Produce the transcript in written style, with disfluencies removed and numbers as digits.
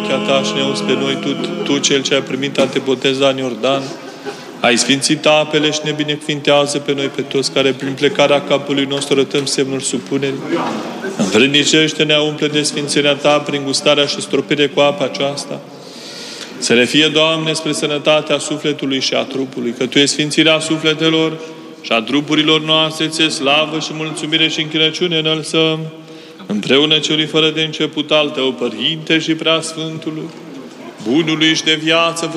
urechea ta și ne auzi pe noi, tu cel ce ai primit a te boteza în Iordan, ai sfințit apele și ne binecuvintează pe noi pe toți care prin plecarea capului nostru arătăm semnul supunerii. Învrednicește-ne, umple de sfințenia ta prin gustarea și stropire cu apa aceasta. Să ne fie, Doamne, spre sănătatea sufletului și a trupului, că Tu e sfințirea sufletelor și a trupurilor noastre, Ție slavă și mulțumire și închinăciune înălțăm, împreună celui fără de început al Tău, Părinte și Preasfântului, bunului și de viață